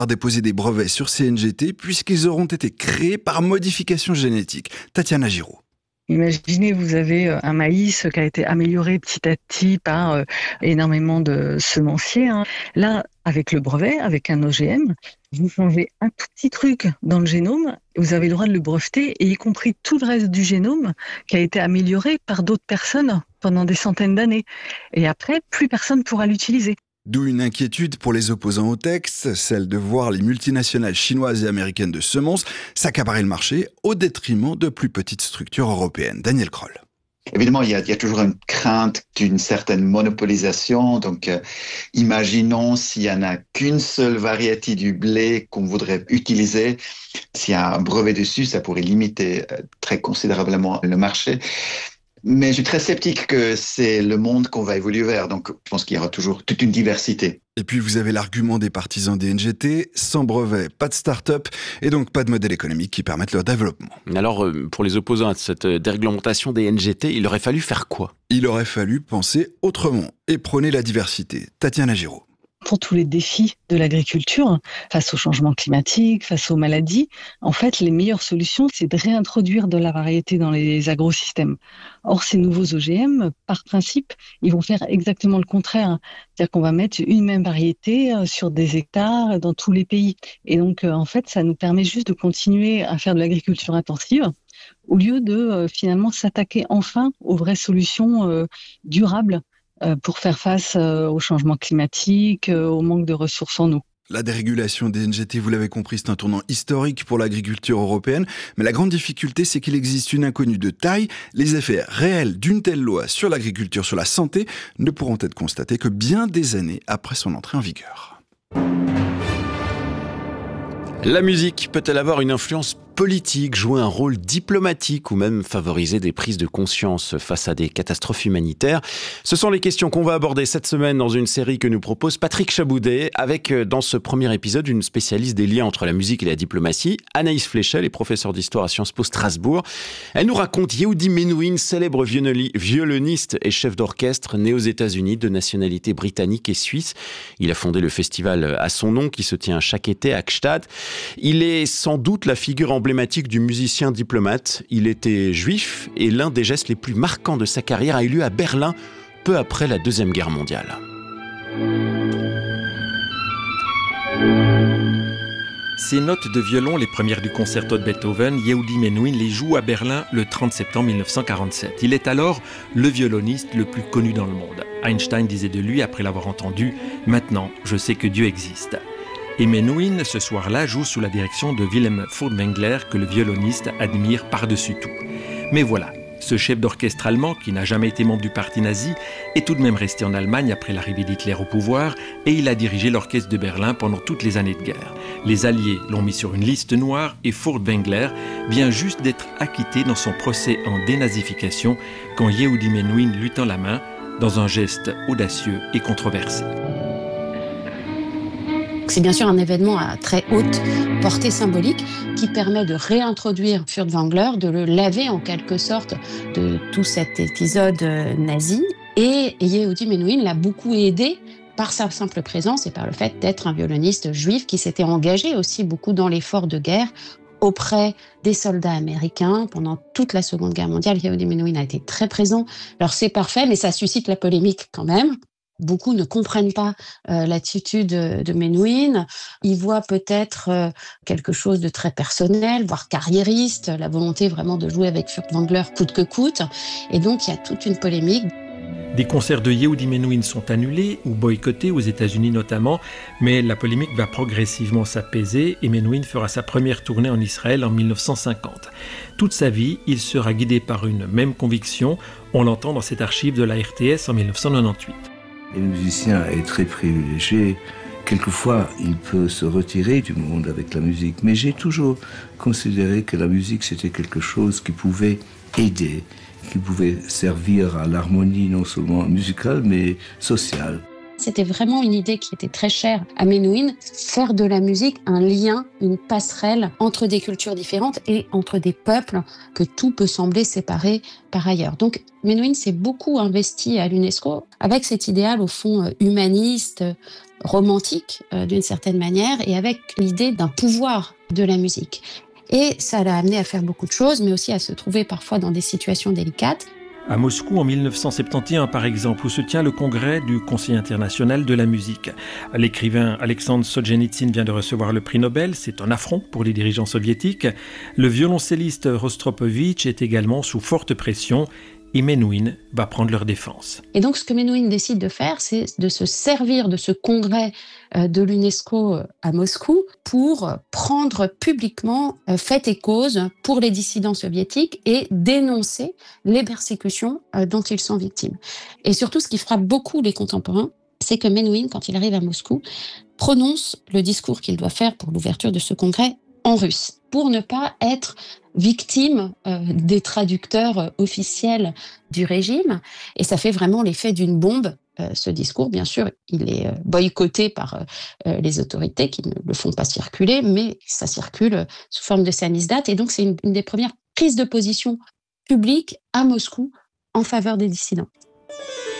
déposer des brevets sur ces NGT puisqu'ils auront été créés par modification génétique. Tatiana Giraud. Imaginez, vous avez un maïs qui a été amélioré petit à petit par énormément de semenciers. Là, avec le brevet, avec un OGM, vous changez un tout petit truc dans le génome, vous avez le droit de le breveter, et y compris tout le reste du génome qui a été amélioré par d'autres personnes pendant des centaines d'années. Et après, plus personne pourra l'utiliser. D'où une inquiétude pour les opposants au texte, celle de voir les multinationales chinoises et américaines de semences s'accaparer le marché au détriment de plus petites structures européennes. Daniel Kroll. Évidemment, il y a toujours une crainte d'une certaine monopolisation. Donc, imaginons s'il n'y en a qu'une seule variété du blé qu'on voudrait utiliser. S'il y a un brevet dessus, ça pourrait limiter très considérablement le marché. Mais je suis très sceptique que c'est le monde qu'on va évoluer vers. Donc, je pense qu'il y aura toujours toute une diversité. Et puis, vous avez l'argument des partisans des NGT. Sans brevet, pas de start-up et donc pas de modèle économique qui permette leur développement. Alors, pour les opposants à cette déréglementation des NGT, il aurait fallu faire quoi ? Il aurait fallu penser autrement et prôner la diversité. Tatiana Giraud. Pour tous les défis de l'agriculture, face au changement climatique, face aux maladies, en fait, les meilleures solutions, c'est de réintroduire de la variété dans les agrosystèmes. Or, ces nouveaux OGM, par principe, ils vont faire exactement le contraire. C'est-à-dire qu'on va mettre une même variété sur des hectares dans tous les pays. Et donc, en fait, ça nous permet juste de continuer à faire de l'agriculture intensive au lieu de finalement s'attaquer enfin aux vraies solutions durables pour faire face au changement climatique, au manque de ressources en eau. La dérégulation des NGT, vous l'avez compris, c'est un tournant historique pour l'agriculture européenne. Mais la grande difficulté, c'est qu'il existe une inconnue de taille. Les effets réels d'une telle loi sur l'agriculture, sur la santé, ne pourront être constatés que bien des années après son entrée en vigueur. La musique peut-elle avoir une influence politique, jouer un rôle diplomatique ou même favoriser des prises de conscience face à des catastrophes humanitaires? Ce sont les questions qu'on va aborder cette semaine dans une série que nous propose Patrick Chaboudet avec, dans ce premier épisode, une spécialiste des liens entre la musique et la diplomatie, Anaïs Fléchel, est professeure d'histoire à Sciences Po Strasbourg. Elle nous raconte Yehudi Menuhin, célèbre violoniste et chef d'orchestre né aux États-Unis de nationalité britannique et suisse. Il a fondé le festival à son nom qui se tient chaque été à Gstaad. Il est sans doute la figure emblématique du musicien diplomate. Il était juif et l'un des gestes les plus marquants de sa carrière a eu lieu à Berlin, peu après la Deuxième Guerre mondiale. Ces notes de violon, les premières du concerto de Beethoven, Yehudi Menuhin les joue à Berlin le 30 septembre 1947. Il est alors le violoniste le plus connu dans le monde. Einstein disait de lui, après l'avoir entendu, « Maintenant, je sais que Dieu existe ». Et Menuhin, ce soir-là, joue sous la direction de Wilhelm Furtwängler, que le violoniste admire par-dessus tout. Mais voilà, ce chef d'orchestre allemand, qui n'a jamais été membre du parti nazi, est tout de même resté en Allemagne après l'arrivée d'Hitler au pouvoir, et il a dirigé l'orchestre de Berlin pendant toutes les années de guerre. Les Alliés l'ont mis sur une liste noire, et Furtwängler vient juste d'être acquitté dans son procès en dénazification quand Yehudi Menuhin lui tend la main, dans un geste audacieux et controversé. C'est bien sûr un événement à très haute portée symbolique qui permet de réintroduire Furtwängler, de le laver en quelque sorte de tout cet épisode nazi. Et Yehudi Menuhin l'a beaucoup aidé par sa simple présence et par le fait d'être un violoniste juif qui s'était engagé aussi beaucoup dans l'effort de guerre auprès des soldats américains pendant toute la Seconde Guerre mondiale. Yehudi Menuhin a été très présent. Alors c'est parfait, mais ça suscite la polémique quand même. Beaucoup ne comprennent pas l'attitude de Menuhin. Ils voient peut-être quelque chose de très personnel, voire carriériste, la volonté vraiment de jouer avec Furtwängler coûte que coûte. Et donc, il y a toute une polémique. Des concerts de Yehudi Menuhin sont annulés ou boycottés, aux États-Unis notamment, mais la polémique va progressivement s'apaiser et Menuhin fera sa première tournée en Israël en 1950. Toute sa vie, il sera guidé par une même conviction. On l'entend dans cette archive de la RTS en 1998. Le musicien est très privilégié. Quelquefois, il peut se retirer du monde avec la musique. Mais j'ai toujours considéré que la musique, c'était quelque chose qui pouvait aider, qui pouvait servir à l'harmonie non seulement musicale, mais sociale. C'était vraiment une idée qui était très chère à Menuhin, faire de la musique un lien, une passerelle entre des cultures différentes et entre des peuples que tout peut sembler séparer par ailleurs. Donc Menuhin s'est beaucoup investi à l'UNESCO avec cet idéal au fond humaniste, romantique d'une certaine manière, et avec l'idée d'un pouvoir de la musique. Et ça l'a amené à faire beaucoup de choses, mais aussi à se trouver parfois dans des situations délicates. À Moscou, en 1971, par exemple, où se tient le congrès du Conseil international de la musique. L'écrivain Alexandre Solzhenitsyn vient de recevoir le prix Nobel. C'est un affront pour les dirigeants soviétiques. Le violoncelliste Rostropovitch est également sous forte pression. Et Menuhin va prendre leur défense. Et donc, ce que Menuhin décide de faire, c'est de se servir de ce congrès de l'UNESCO à Moscou pour prendre publiquement fait et cause pour les dissidents soviétiques et dénoncer les persécutions dont ils sont victimes. Et surtout, ce qui frappe beaucoup les contemporains, c'est que Menuhin, quand il arrive à Moscou, prononce le discours qu'il doit faire pour l'ouverture de ce congrès en russe, pour ne pas être victime des traducteurs officiels du régime. Et ça fait vraiment l'effet d'une bombe. Ce discours, bien sûr, il est boycotté par les autorités qui ne le font pas circuler, mais ça circule sous forme de samizdat. Et donc, c'est une des premières prises de position publiques à Moscou en faveur des dissidents.